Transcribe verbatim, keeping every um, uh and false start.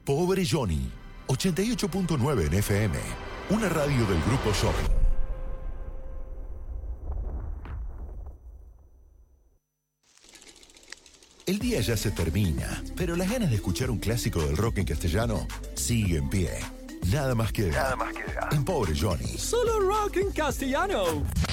Pobre Johnny, ochenta y ocho punto nueve en F M, una radio del Grupo Shopping. El día ya se termina, pero las ganas de escuchar un clásico del rock en castellano sigue en pie. Nada más que Nada más queda. en Pobre Johnny. Solo rock en castellano.